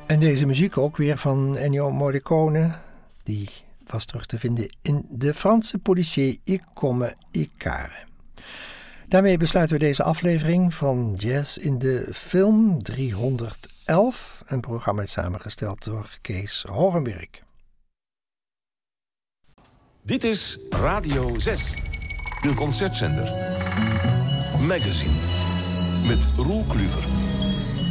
En deze muziek ook weer van Ennio Morricone. Die was terug te vinden in de Franse policier I Come I Care. Daarmee besluiten we deze aflevering van Jazz in de Film 311. Een programma is samengesteld door Kees Hogenberg. Dit is Radio 6, de concertzender. Magazine, met Roel Kluver.